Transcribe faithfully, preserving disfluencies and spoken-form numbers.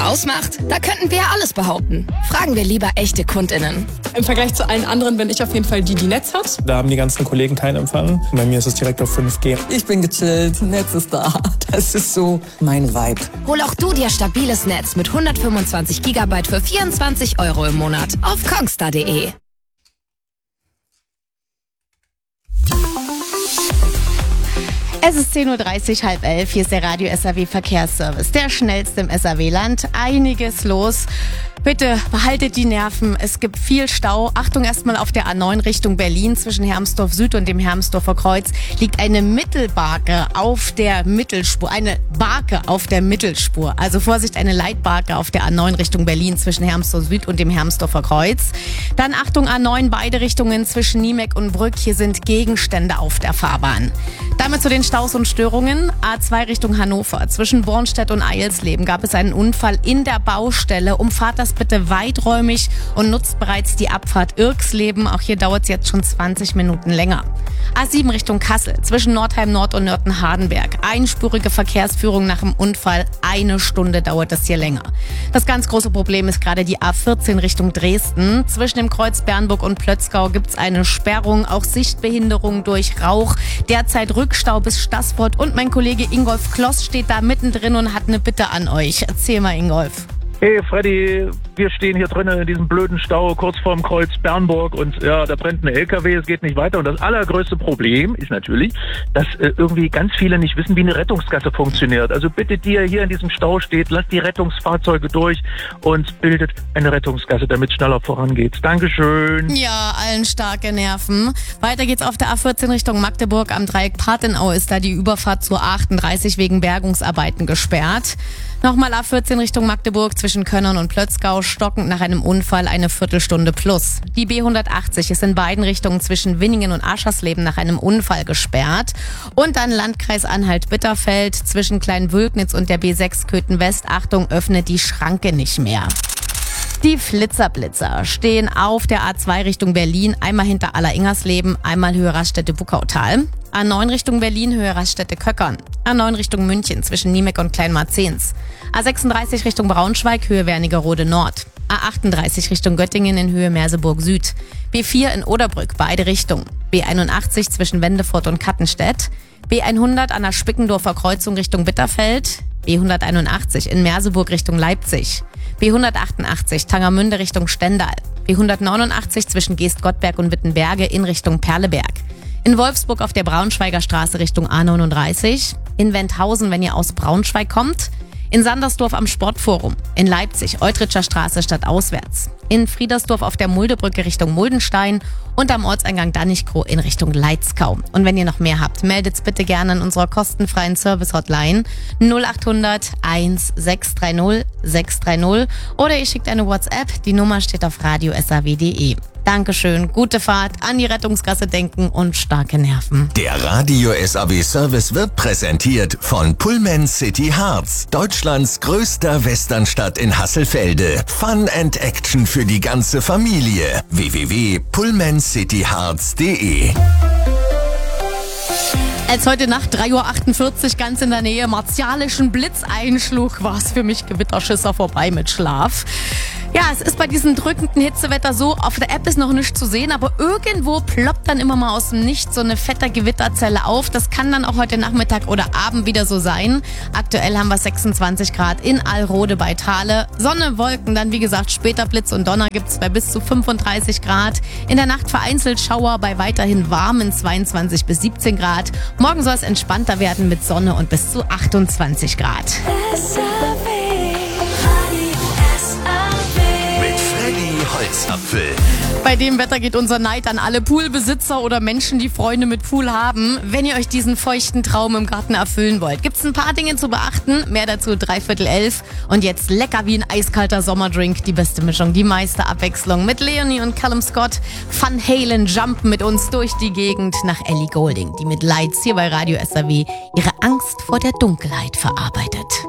ausmacht? Da könnten wir ja alles behaupten. Fragen wir lieber echte KundInnen. Im Vergleich zu allen anderen bin ich auf jeden Fall die, die Netz hat. Da haben die ganzen Kollegen keinen Empfang. Bei mir ist es direkt auf fünf G. Ich bin gechillt, Netz ist da. Das ist so mein Vibe. Hol auch du dir stabiles Netz mit hundertfünfundzwanzig Gigabyte für vierundzwanzig Euro im Monat auf kongstar punkt de. Es ist zehn Uhr dreißig, halb elf. Hier ist der Radio S A W Verkehrsservice. Der schnellste im S A W-Land. Einiges los. Bitte behaltet die Nerven. Es gibt viel Stau. Achtung erstmal auf der A neun Richtung Berlin. Zwischen Hermsdorf Süd und dem Hermsdorfer Kreuz liegt eine Mittelbarke auf der Mittelspur. Eine Barke auf der Mittelspur. Also Vorsicht, eine Leitbarke auf der A neun Richtung Berlin zwischen Hermsdorf Süd und dem Hermsdorfer Kreuz. Dann Achtung A neun, beide Richtungen zwischen Niemek und Brück. Hier sind Gegenstände auf der Fahrbahn. Damit zu den Staus und Störungen. A zwei Richtung Hannover. Zwischen Bornstedt und Eilsleben gab es einen Unfall in der Baustelle. Umfahrt das bitte weiträumig und nutzt bereits die Abfahrt Irksleben. Auch hier dauert es jetzt schon zwanzig Minuten länger. A sieben Richtung Kassel. Zwischen Nordheim Nord und Nörten-Hardenberg. Einspurige Verkehrsführung nach dem Unfall. Eine Stunde dauert es hier länger. Das ganz große Problem ist gerade die A vierzehn Richtung Dresden. Zwischen dem Kreuz Bernburg und Plötzgau gibt es eine Sperrung. Auch Sichtbehinderung durch Rauch. Derzeit Rückstau bis Stassfurt. Und mein Kollege Ingolf Kloss steht da mittendrin und hat eine Bitte an euch. Erzähl mal, Ingolf. Hey Freddy, wir stehen hier drinnen in diesem blöden Stau kurz vorm Kreuz Bernburg und ja, da brennt ein L K W, es geht nicht weiter. Und das allergrößte Problem ist natürlich, dass äh, irgendwie ganz viele nicht wissen, wie eine Rettungsgasse funktioniert. Also bitte dir hier in diesem Stau steht, lasst die Rettungsfahrzeuge durch und bildet eine Rettungsgasse, damit es schneller vorangeht. Dankeschön. Ja, allen starke Nerven. Weiter geht's auf der A vierzehn Richtung Magdeburg. Am Dreieck Partenau ist da die Überfahrt zur A achtunddreißig wegen Bergungsarbeiten gesperrt. Nochmal A vierzehn Richtung Magdeburg zwischen Könnern und Plötzgau, stockend nach einem Unfall eine Viertelstunde plus. Die B hundertachtzig ist in beiden Richtungen zwischen Winningen und Aschersleben nach einem Unfall gesperrt. Und dann Landkreis Anhalt-Bitterfeld zwischen Kleinwülknitz und der B sechs Köthen-West. Achtung, öffnet die Schranke nicht mehr. Die Flitzerblitzer stehen auf der A zwei Richtung Berlin, einmal hinter Aller-Ingersleben, einmal Höhe Raststätte-Buckautal. A neun Richtung Berlin, Höhe Raststätte-Köckern. A neun Richtung München zwischen Niemek und Kleinmarzens. A sechsunddreißig Richtung Braunschweig, Höhe Wernigerode Nord. A achtunddreißig Richtung Göttingen in Höhe Merseburg Süd. B vier in Oderbrück, beide Richtungen. B einundachtzig zwischen Wendefurt und Kattenstedt. B hundert an der Spickendorfer Kreuzung Richtung Bitterfeld. B hunderteinundachtzig in Merseburg Richtung Leipzig. B hundertachtundachtzig Tangermünde Richtung Stendal. B hundertneunundachtzig zwischen Geest-Gottberg und Wittenberge in Richtung Perleberg. In Wolfsburg auf der Braunschweiger Straße Richtung A neununddreißig. In Wendhausen, wenn ihr aus Braunschweig kommt. In Sandersdorf am Sportforum. In Leipzig, Eutritscher Straße statt auswärts. In Friedersdorf auf der Muldebrücke Richtung Muldenstein und am Orteingang Dannichkroh in Richtung Leitzkau. Und wenn ihr noch mehr habt, meldet's bitte gerne an unserer kostenfreien Service-Hotline null achthundert eins sechs drei null sechs drei null oder ihr schickt eine WhatsApp. Die Nummer steht auf radio s a w punkt de. Dankeschön, gute Fahrt, an die Rettungsgasse denken und starke Nerven. Der Radio S A W Service wird präsentiert von Pullman City Harz, Deutschlands größter Westernstadt in Hasselfelde. Fun and Action für die ganze Familie. w w w punkt pullman city harz punkt de. Als heute Nacht drei Uhr achtundvierzig ganz in der Nähe martialischen Blitz einschlug, war es für mich Gewitterschisser vorbei mit Schlaf. Ja, es ist bei diesem drückenden Hitzewetter so, auf der App ist noch nichts zu sehen, aber irgendwo ploppt dann immer mal aus dem Nichts so eine fette Gewitterzelle auf. Das kann dann auch heute Nachmittag oder Abend wieder so sein. Aktuell haben wir sechsundzwanzig Grad in Alrode bei Thale. Sonne, Wolken, dann wie gesagt später Blitz und Donner gibt's bei bis zu fünfunddreißig Grad. In der Nacht vereinzelt Schauer bei weiterhin warmen zweiundzwanzig bis siebzehn Grad. Morgen soll es entspannter werden mit Sonne und bis zu achtundzwanzig Grad. Holzapfel. Bei dem Wetter geht unser Neid an alle Poolbesitzer oder Menschen, die Freunde mit Pool haben. Wenn ihr euch diesen feuchten Traum im Garten erfüllen wollt, gibt's ein paar Dinge zu beachten. Mehr dazu dreiviertel elf. Und jetzt lecker wie ein eiskalter Sommerdrink. Die beste Mischung, die meiste Abwechslung. Mit Leonie und Callum Scott. Van Halen jumpen mit uns durch die Gegend nach Ellie Goulding, die mit Lights hier bei Radio S A W ihre Angst vor der Dunkelheit verarbeitet.